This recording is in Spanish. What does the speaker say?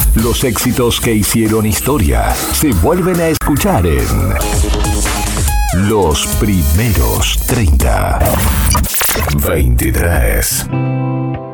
Los éxitos que hicieron historia se vuelven a escuchar en Los Primeros 30. 23.